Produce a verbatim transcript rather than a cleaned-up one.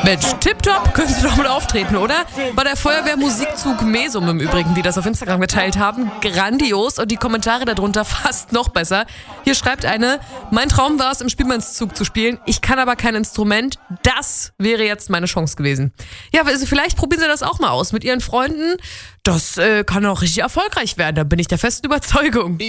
Mensch, tipptopp, könntest du doch mal auftreten, oder? Bei der Feuerwehr Musikzug Mesum im Übrigen, die das auf Instagram geteilt haben. Grandios und die Kommentare darunter fast noch besser. Hier schreibt eine, mein Traum war es, im Spielmannszug zu spielen. Ich kann aber kein Instrument. Das wäre jetzt meine Chance gewesen. Ja, also vielleicht probieren Sie das auch mal aus mit Ihren Freunden. Das äh, kann auch richtig erfolgreich werden, da bin ich der festen Überzeugung.